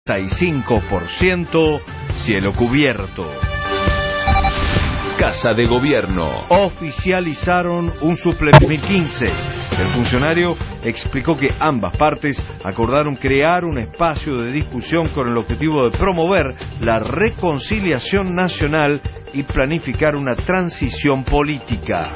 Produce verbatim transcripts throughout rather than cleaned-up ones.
setenta y cinco por ciento cielo cubierto. Casa de Gobierno. Oficializaron un suplemento dos mil quince. El funcionario explicó que ambas partes acordaron crear un espacio de discusión con el objetivo de promover la reconciliación nacional y planificar una transición política.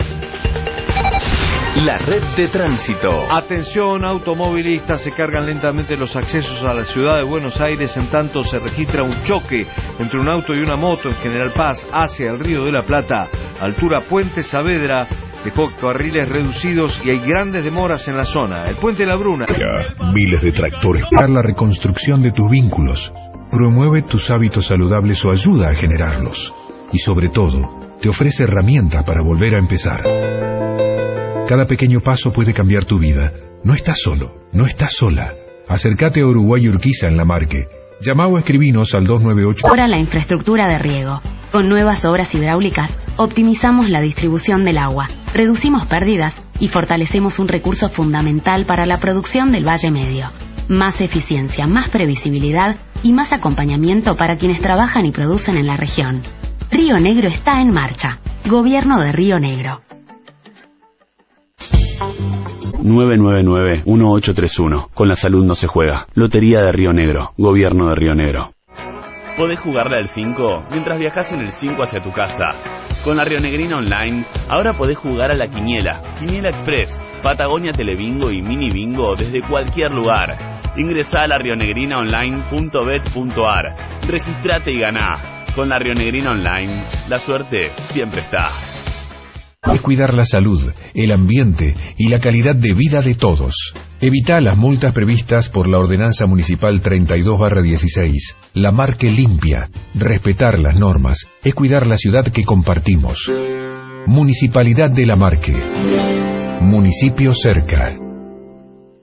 La red de tránsito. Atención, automovilistas, se cargan lentamente los accesos a la ciudad de Buenos Aires en tanto se registra un choque entre un auto y una moto en General Paz hacia el Río de la Plata, altura Puente Saavedra, dejó carriles reducidos y hay grandes demoras en la zona. El Puente La Bruna. Ya, miles de tractores. Para la reconstrucción de tus vínculos, promueve tus hábitos saludables o ayuda a generarlos. Y sobre todo, te ofrece herramientas para volver a empezar. Cada pequeño paso puede cambiar tu vida. No estás solo, no estás sola. Acércate a Uruguay Urquiza en La Marque. Llama o escribinos al dos nueve ocho. Ahora la infraestructura de riego. Con nuevas obras hidráulicas, optimizamos la distribución del agua, reducimos pérdidas y fortalecemos un recurso fundamental para la producción del Valle Medio. Más eficiencia, más previsibilidad y más acompañamiento para quienes trabajan y producen en la región. Río Negro está en marcha. Gobierno de Río Negro. nueve nueve nueve, uno ocho tres uno. Con la salud no se juega. Lotería de Río Negro. Gobierno de Río Negro. Podés jugarle al cinco mientras viajás en el cinco hacia tu casa. Con la Rionegrina Online, ahora podés jugar a la Quiniela, Quiniela Express, Patagonia Telebingo y Mini Bingo desde cualquier lugar. Ingresá a la rionegrina online punto bet punto ar. Registrate y ganá. Con la Rionegrina Online, la suerte siempre está. Es cuidar la salud, el ambiente y la calidad de vida de todos. Evita las multas previstas por la Ordenanza Municipal treinta y dos barra dieciséis. La Marque limpia. Respetar las normas es cuidar la ciudad que compartimos. Municipalidad de La Marque. Municipio cerca.